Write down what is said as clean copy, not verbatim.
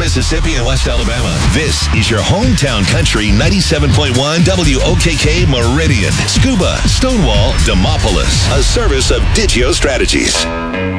Mississippi, and West Alabama. This is your hometown country 97.1 WOKK Meridian. Scuba, Stonewall, Demopolis. A service of Digio Strategies.